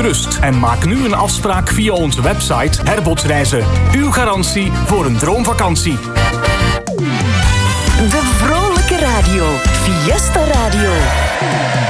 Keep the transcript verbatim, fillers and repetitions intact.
gerust en maak nu een afspraak via onze website Herbotsreizen. Uw garantie voor een droomvakantie. De vrolijke radio. Fiesta Radio.